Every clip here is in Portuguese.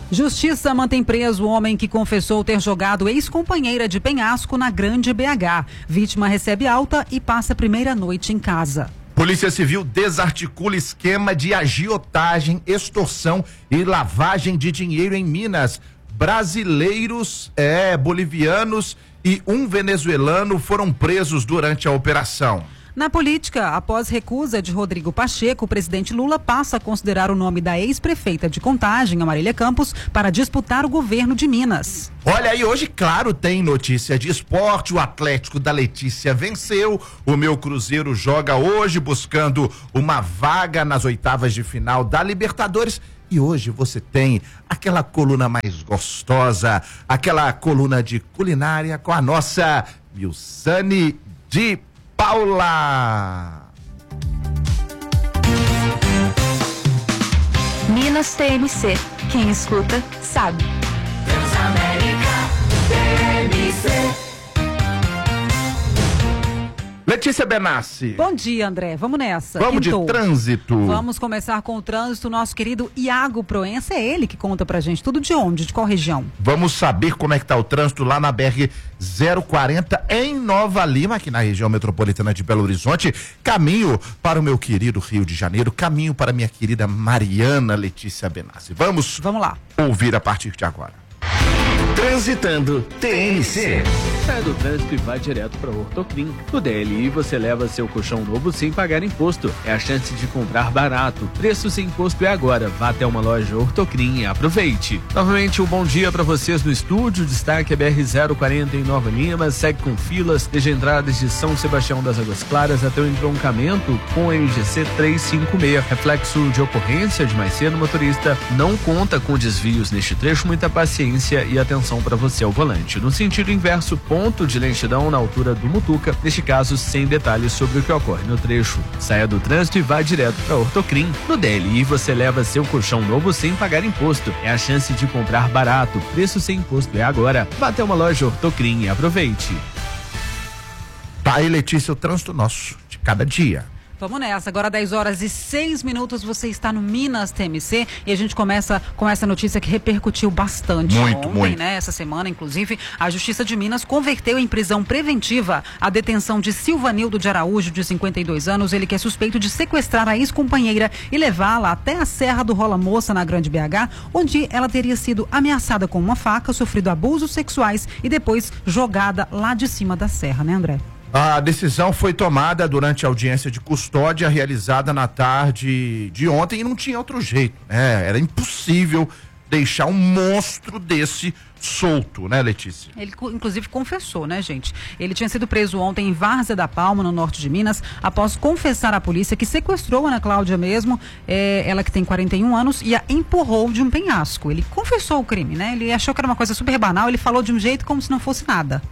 Justiça mantém preso o homem que confessou ter jogado ex-companheira de penhasco na Grande BH. Vítima recebe alta e passa a primeira noite em casa. Polícia Civil desarticula esquema de agiotagem, extorsão e lavagem de dinheiro em Minas. Brasileiros, bolivianos e um venezuelano foram presos durante a operação. Na política, após recusa de Rodrigo Pacheco, o presidente Lula passa a considerar o nome da ex-prefeita de Contagem, Marília Campos, para disputar o governo de Minas. Olha aí, hoje, claro, tem notícia de esporte. O Atlético da Letícia venceu. O meu Cruzeiro joga hoje buscando uma vaga nas oitavas de final da Libertadores. E hoje você tem aquela coluna mais gostosa, aquela coluna de culinária com a nossa Milsane de Paula. Minas TMC. Quem escuta, sabe. Transamérica TMC. Letícia Benassi. Bom dia, André. Vamos nessa. Vamos de trânsito. Vamos começar com o trânsito. Nosso querido Iago Proença, é ele que conta pra gente tudo de onde, de qual região. Vamos saber como é que tá o trânsito lá na BR 040 em Nova Lima, aqui na região metropolitana de Belo Horizonte. Caminho para o meu querido Rio de Janeiro, caminho para minha querida Mariana Letícia Benassi. Vamos lá ouvir a partir de agora. Transitando TMC. Saia do trânsito e vá direto para o Ortoclin. No DLI você leva seu colchão novo sem pagar imposto. É a chance de comprar barato. Preço sem imposto é agora. Vá até uma loja Ortoclin e aproveite. Novamente, um bom dia para vocês no estúdio. Destaque a BR-040 em Nova Lima. Segue com filas desde entradas de São Sebastião das Águas Claras até o entroncamento com a MGC 356. Reflexo de ocorrência de mais cedo, o motorista não conta com desvios neste trecho. Muita paciência e atenção para você ao volante. No sentido inverso, ponto de lentidão na altura do Mutuca, neste caso sem detalhes sobre o que ocorre no trecho. Saia do trânsito e vá direto para Ortoclin. No DLI você leva seu colchão novo sem pagar imposto. É a chance de comprar barato. Preço sem imposto é agora. Vá até uma loja Ortoclin e aproveite. Tá aí, Letícia, o trânsito nosso de cada dia. Vamos nessa, agora 10h06, você está no Minas TMC e a gente começa com essa notícia que repercutiu bastante ontem, né? Essa semana, inclusive, a Justiça de Minas converteu em prisão preventiva a detenção de Silvanildo de Araújo, de 52 anos, ele que é suspeito de sequestrar a ex-companheira e levá-la até a Serra do Rola Moça, na Grande BH, onde ela teria sido ameaçada com uma faca, sofrido abusos sexuais e depois jogada lá de cima da serra, né, André? A decisão foi tomada durante a audiência de custódia realizada na tarde de ontem e não tinha outro jeito, né? Era impossível deixar um monstro desse solto, né, Letícia? Ele, inclusive, confessou, né, gente? Ele tinha sido preso ontem em Várzea da Palma, no norte de Minas, após confessar à polícia que sequestrou a Ana Cláudia mesmo, ela que tem 41 anos, e a empurrou de um penhasco. Ele confessou o crime, né? Ele achou que era uma coisa super banal, ele falou de um jeito como se não fosse nada.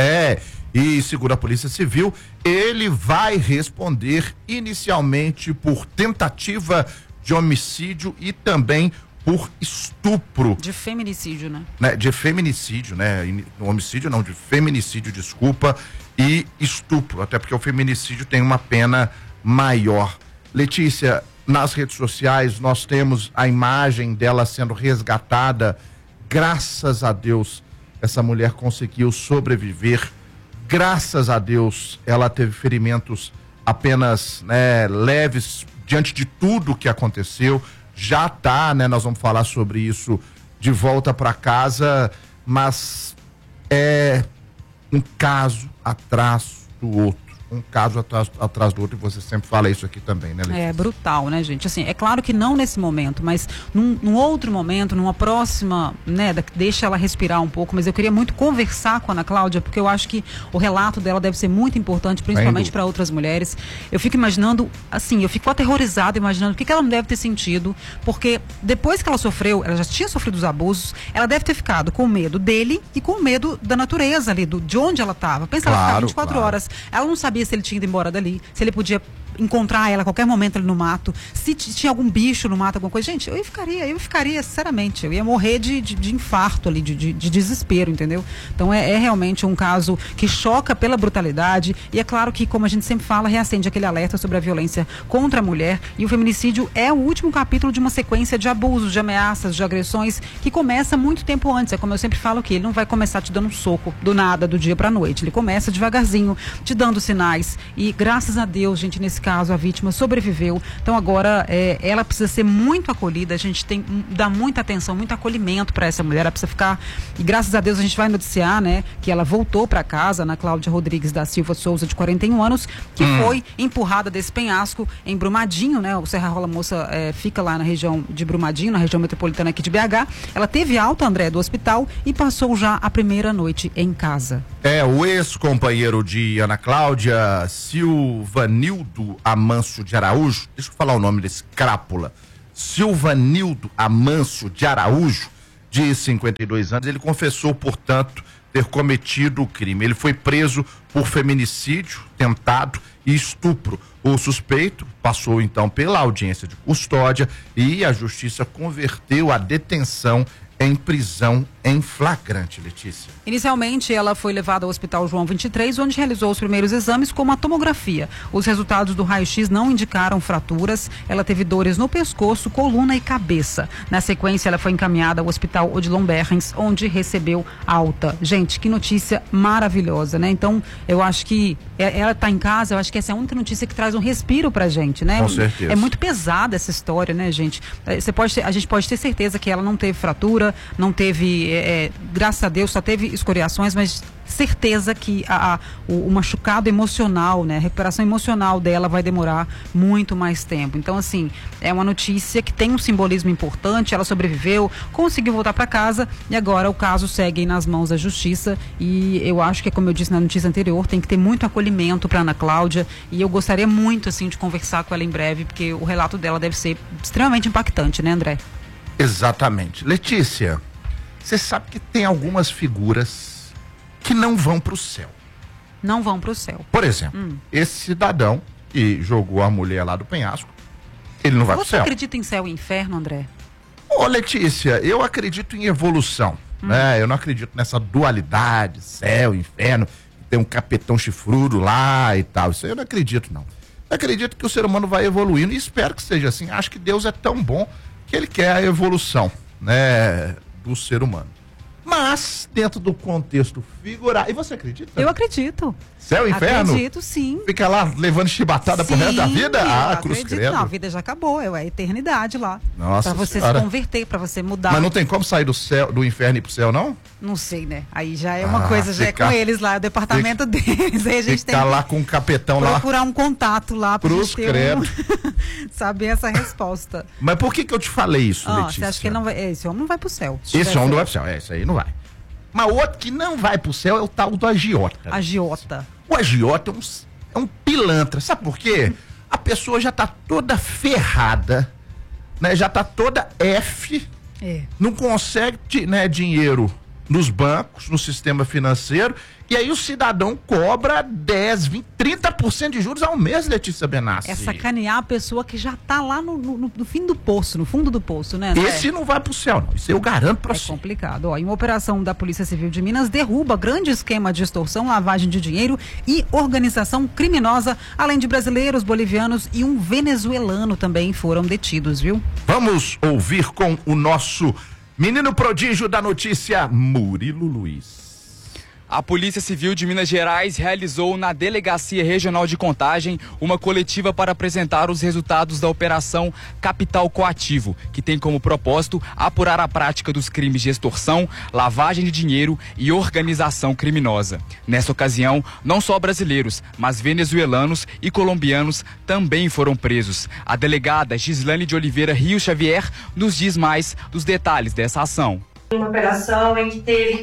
E segundo a Polícia Civil, ele vai responder inicialmente por tentativa de homicídio e também por estupro. De feminicídio, né? De feminicídio, né? Homicídio não, de feminicídio, desculpa, e estupro, até porque o feminicídio tem uma pena maior. Letícia, nas redes sociais nós temos a imagem dela sendo resgatada. Graças a Deus, essa mulher conseguiu sobreviver. Graças a Deus, ela teve ferimentos apenas leves diante de tudo que aconteceu. Já tá, nós vamos falar sobre isso de volta para casa, mas é um caso atrás do outro. Um caso atrás do outro, e você sempre fala isso aqui também, né, Letícia? É brutal, né, gente? Assim, é claro que não nesse momento, mas num outro momento, numa próxima, né, deixa ela respirar um pouco, mas eu queria muito conversar com a Ana Cláudia, porque eu acho que o relato dela deve ser muito importante, principalmente para outras mulheres. Eu fico imaginando, assim, eu fico aterrorizada imaginando o que ela não deve ter sentido, porque depois que ela sofreu, ela já tinha sofrido os abusos, ela deve ter ficado com medo dele e com medo da natureza ali, de onde ela estava. Pensa, ela ficava 24 horas, ela não sabia se ele tinha ido embora dali, se ele podia encontrar ela a qualquer momento ali no mato, se tinha algum bicho no mato, alguma coisa, gente, eu ficaria, sinceramente, eu ia morrer de infarto ali, de desespero, entendeu? Então é realmente um caso que choca pela brutalidade e é claro que, como a gente sempre fala, reacende aquele alerta sobre a violência contra a mulher, e o feminicídio é o último capítulo de uma sequência de abusos, de ameaças, de agressões que começa muito tempo antes. É como eu sempre falo, que ele não vai começar te dando um soco do nada, do dia pra noite, ele começa devagarzinho, te dando sinais, e graças a Deus, gente, nesse caso a vítima sobreviveu. Então agora ela precisa ser muito acolhida, a gente tem dar muita atenção, muito acolhimento para essa mulher, ela precisa ficar, e graças a Deus a gente vai noticiar, né, que ela voltou para casa, Ana Cláudia Rodrigues da Silva Souza, de 41 anos, que foi empurrada desse penhasco em Brumadinho, né, o Serra Rola Moça fica lá na região de Brumadinho, na região metropolitana aqui de BH. Ela teve alta, André, do hospital e passou já a primeira noite em casa. O ex-companheiro de Ana Cláudia, Silvanildo Amâncio de Araújo, deixa eu falar o nome desse crápula, Silvanildo Amâncio de Araújo, de 52 anos, ele confessou, portanto, ter cometido o crime. Ele foi preso por feminicídio tentado e estupro. O suspeito passou então pela audiência de custódia e a justiça converteu a detenção em prisão em flagrante, Letícia. Inicialmente, ela foi levada ao Hospital João 23, onde realizou os primeiros exames, como a tomografia. Os resultados do raio-x não indicaram fraturas. Ela teve dores no pescoço, coluna e cabeça. Na sequência, ela foi encaminhada ao Hospital Odilon Berrens, onde recebeu alta. Gente, que notícia maravilhosa, né? Então, eu acho que ela está em casa, eu acho que essa é a única notícia que traz um respiro pra gente, né? Com certeza. É muito pesada essa história, né, gente? A gente pode ter certeza que ela não teve fratura, não teve, graças a Deus, só teve escoriações, mas certeza que o machucado emocional, né, a recuperação emocional dela vai demorar muito mais tempo. Então, assim, é uma notícia que tem um simbolismo importante. Ela sobreviveu, conseguiu voltar para casa e agora o caso segue nas mãos da justiça. E eu acho que, como eu disse na notícia anterior, tem que ter muito acolhimento para Ana Cláudia, e eu gostaria muito, assim, de conversar com ela em breve, porque o relato dela deve ser extremamente impactante, né, André? Exatamente. Letícia, você sabe que tem algumas figuras que não vão para o céu. Não vão para o céu. Por exemplo, esse cidadão que jogou a mulher lá do penhasco, ele não vai para o céu. Você acredita em céu e inferno, André? Ô, Letícia, eu acredito em evolução, né? Eu não acredito nessa dualidade, céu, inferno, tem um capetão chifrudo lá e tal. Isso aí eu não acredito, não. Eu acredito que o ser humano vai evoluindo e espero que seja assim. Acho que Deus é tão bom que ele quer a evolução, né, do ser humano. Mas, dentro do contexto figurável... E você acredita? Eu acredito. Céu e inferno? Acredito, sim. Fica lá levando chibatada pro resto da vida? Ah, cruz credo. Não, a vida já acabou, é a eternidade lá. Nossa pra você senhora. se converter, pra você mudar. Mas não tem como sair do céu, do inferno e ir pro céu, não? Não sei, né? Aí já é uma coisa, já é fica- com eles lá, o departamento deles. Aí a gente tem Ficar que lá com um capetão lá. procurar um contato lá pra Cruz gente ter credo. saber essa resposta. Mas por que eu te falei isso, Ó, Letícia? você acha que ele não vai... Esse homem não vai pro céu. Se Esse tiver homem não céu. vai pro céu, esse aí não vai. Mas outro que não vai pro céu é o tal do agiota. Agiota. O agiota é um pilantra. Sabe por quê? A pessoa já tá toda ferrada, né? Já tá toda F, não consegue, né, dinheiro nos bancos, no sistema financeiro, e aí o cidadão cobra 10, 20, 30% de juros ao mês, Letícia Benassi. É sacanear a pessoa que já tá lá no fim do poço, no fundo do poço, né? André? Esse não vai pro céu, não. Isso eu garanto pra É você. complicado. Ó, em uma operação da Polícia Civil de Minas, derruba grande esquema de extorsão, lavagem de dinheiro e organização criminosa, além de brasileiros, bolivianos e um venezuelano também foram detidos, viu? Vamos ouvir com o nosso menino prodígio da notícia, Murilo Luiz. A Polícia Civil de Minas Gerais realizou na Delegacia Regional de Contagem uma coletiva para apresentar os resultados da Operação Capital Coativo, que tem como propósito apurar a prática dos crimes de extorsão, lavagem de dinheiro e organização criminosa. Nessa ocasião, não só brasileiros, mas venezuelanos e colombianos também foram presos. A delegada Gislane de Oliveira Rio Xavier nos diz mais dos detalhes dessa ação. Uma operação em que teve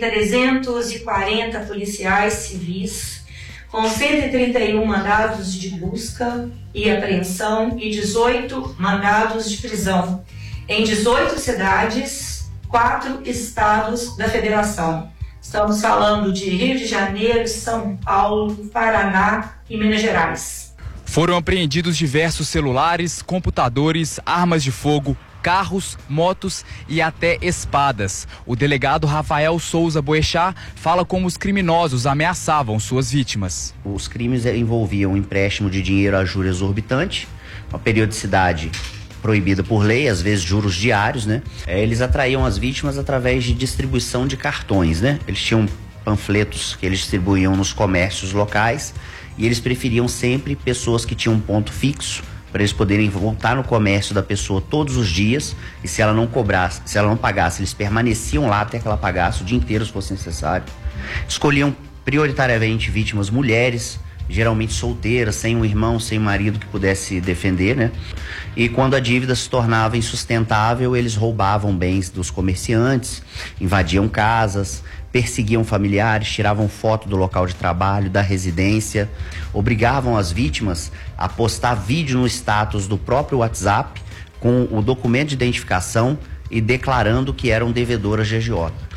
340 policiais civis, com 131 mandados de busca e apreensão e 18 mandados de prisão, em 18 cidades, 4 estados da federação. Estamos falando de Rio de Janeiro, São Paulo, Paraná e Minas Gerais. Foram apreendidos diversos celulares, computadores, armas de fogo, carros, motos e até espadas. O delegado Rafael Souza Boechat fala como os criminosos ameaçavam suas vítimas. Os crimes envolviam um empréstimo de dinheiro a juros exorbitante, uma periodicidade proibida por lei, às vezes juros diários, né? Eles atraíam as vítimas através de distribuição de cartões, né? Eles tinham panfletos que eles distribuíam nos comércios locais e eles preferiam sempre pessoas que tinham um ponto fixo para eles poderem voltar no comércio da pessoa todos os dias, e se ela não cobrasse, se ela não pagasse, eles permaneciam lá até que ela pagasse o dia inteiro se fosse necessário. Escolhiam prioritariamente vítimas mulheres, geralmente solteiras, sem um irmão, sem um marido que pudesse defender, né? E quando a dívida se tornava insustentável, eles roubavam bens dos comerciantes, invadiam casas, perseguiam familiares, tiravam foto do local de trabalho, da residência, obrigavam as vítimas a postar vídeo no status do próprio WhatsApp com o documento de identificação e declarando que eram devedoras de agiota.